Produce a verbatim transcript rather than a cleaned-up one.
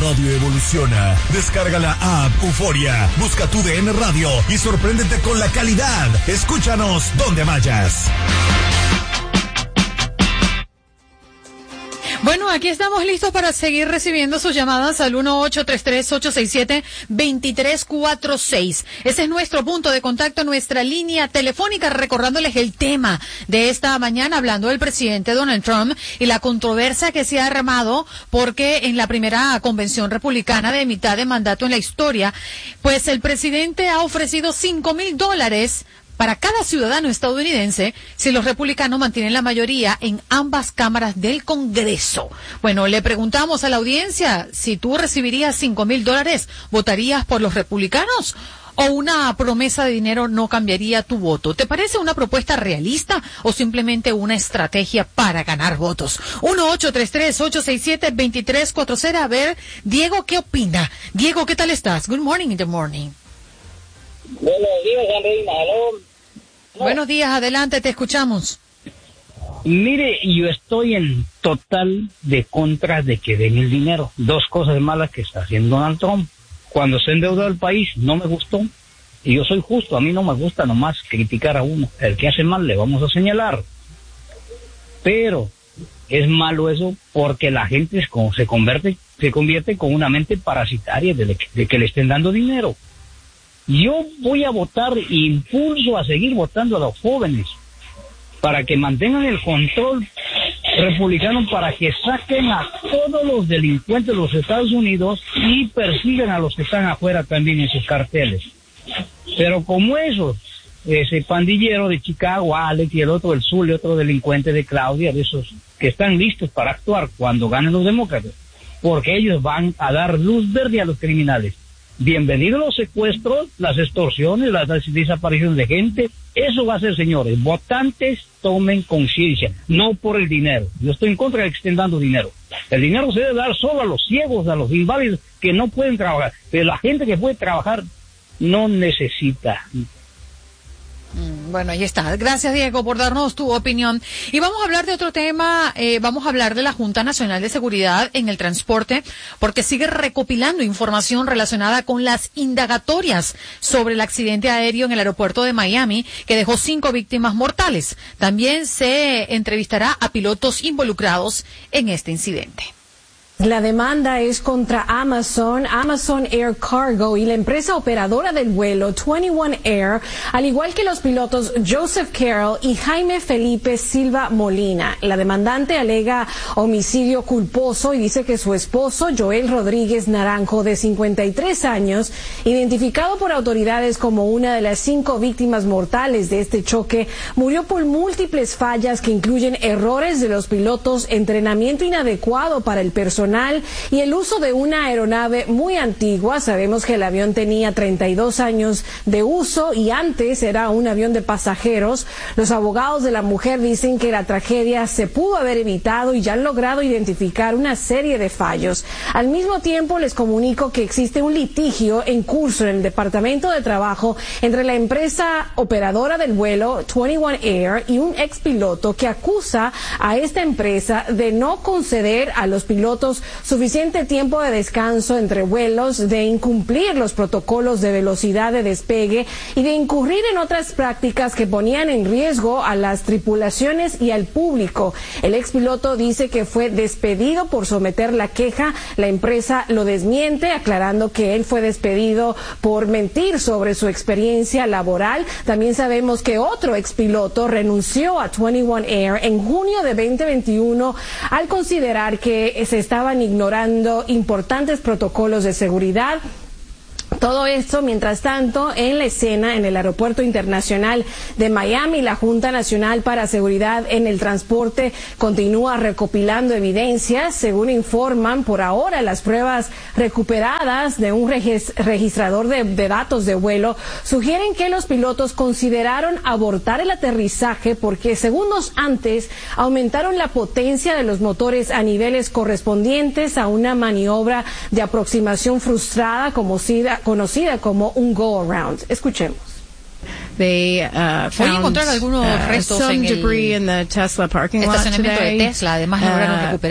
radio evoluciona. Descarga la app Euforia, busca tu D N Radio y sorpréndete con la calidad. Escúchanos donde vayas. Bueno, aquí estamos listos para seguir recibiendo sus llamadas al uno ocho tres tres, ocho seis siete, dos tres cuatro seis. Ese es nuestro punto de contacto, nuestra línea telefónica, recordándoles el tema de esta mañana, hablando del presidente Donald Trump y la controversia que se ha armado porque en la primera convención republicana de mitad de mandato en la historia, pues el presidente ha ofrecido cinco mil dólares para cada ciudadano estadounidense si los republicanos mantienen la mayoría en ambas cámaras del Congreso. Bueno, le preguntamos a la audiencia, si tú recibirías cinco mil dólares, ¿votarías por los republicanos? ¿O una promesa de dinero no cambiaría tu voto? ¿Te parece una propuesta realista o simplemente una estrategia para ganar votos? uno ocho tres tres, ocho seis siete, dos tres cuatro cero. A ver, Diego, ¿qué opina? Diego, ¿qué tal estás? Good morning in the morning. Buenos días, Andreina. Hello. No. Buenos días, adelante, te escuchamos. Mire, yo estoy en total de contra de que den el dinero. Dos cosas malas que está haciendo Donald Trump. Cuando se endeudó el país, no me gustó. Y yo soy justo, a mí no me gusta nomás criticar a uno. El que hace mal le vamos a señalar. Pero es malo eso porque la gente es como se convierte, se convierte con una mente parasitaria de, de que le estén dando dinero. Yo voy a votar e impulso a seguir votando a los jóvenes para que mantengan el control republicano, para que saquen a todos los delincuentes de los Estados Unidos y persigan a los que están afuera también en sus carteles. Pero como esos, ese pandillero de Chicago, Alex, y el otro del Sur, y otro delincuente de Claudia, de esos que están listos para actuar cuando ganen los demócratas, porque ellos van a dar luz verde a los criminales. Bienvenidos los secuestros, las extorsiones, las desapariciones de gente. Eso va a ser, señores. Votantes, tomen conciencia, no por el dinero. Yo estoy en contra de que estén dando dinero. El dinero se debe dar solo a los ciegos, a los inválidos que no pueden trabajar. Pero la gente que puede trabajar no necesita. Bueno, ahí está. Gracias, Diego, por darnos tu opinión. Y vamos a hablar de otro tema. Eh, vamos a hablar de la Junta Nacional de Seguridad en el Transporte, porque sigue recopilando información relacionada con las indagatorias sobre el accidente aéreo en el aeropuerto de Miami, que dejó cinco víctimas mortales. También se entrevistará a pilotos involucrados en este incidente. La demanda es contra Amazon, Amazon Air Cargo y la empresa operadora del vuelo veintiuno Air, al igual que los pilotos Joseph Carroll y Jaime Felipe Silva Molina. La demandante alega homicidio culposo y dice que su esposo, Joel Rodríguez Naranjo, de cincuenta y tres años, identificado por autoridades como una de las cinco víctimas mortales de este choque, murió por múltiples fallas que incluyen errores de los pilotos, entrenamiento inadecuado para el personal y el uso de una aeronave muy antigua. Sabemos que el avión tenía treinta y dos años de uso y antes era un avión de pasajeros. Los abogados de la mujer dicen que la tragedia se pudo haber evitado y ya han logrado identificar una serie de fallos. Al mismo tiempo, les comunico que existe un litigio en curso en el Departamento de Trabajo entre la empresa operadora del vuelo veintiuno Air y un expiloto que acusa a esta empresa de no conceder a los pilotos suficiente tiempo de descanso entre vuelos, de incumplir los protocolos de velocidad de despegue y de incurrir en otras prácticas que ponían en riesgo a las tripulaciones y al público. El expiloto dice que fue despedido por someter la queja. La empresa lo desmiente, aclarando que él fue despedido por mentir sobre su experiencia laboral. También sabemos que otro expiloto renunció a veintiuno Air en junio de veinte veintiuno al considerar que se estaba ignorando importantes protocolos de seguridad. Todo esto, mientras tanto, en la escena, en el Aeropuerto Internacional de Miami, la Junta Nacional para Seguridad en el Transporte continúa recopilando evidencias. Según informan, por ahora, las pruebas recuperadas de un regis- registrador de, de datos de vuelo sugieren que los pilotos consideraron abortar el aterrizaje porque segundos antes aumentaron la potencia de los motores a niveles correspondientes a una maniobra de aproximación frustrada como si conocida como un go-around. Escuchemos. They uh, Voy a encontrar algunos uh, restos some en el debris in the Tesla parking lot estacionamiento today. de Tesla. Además, lograron Uh, recuperar